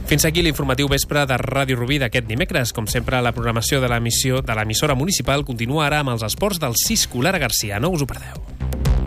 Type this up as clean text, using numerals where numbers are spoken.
Fins aquí l'informatiu vespre de Ràdio Rubí d'aquest dimecres. Com sempre, la programació de l'emissora municipal continua ara amb els esports del Cisco Lara Garcia. No us ho perdeu.